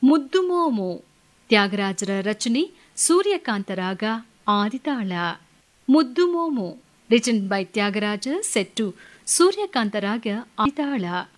ಮುದ್ದು ಮೋಮು ತ್ಯಾಗರಾಜರ ರಚನೆ, ಸೂರ್ಯಕಾಂತರಾಗ ಆದಿತಾಳ. ಮುದ್ದು ಮೋಮು written by Tyagaraja, set to ಸೂರ್ಯಕಾಂತರಾಗ ಆದಿತಾಳ.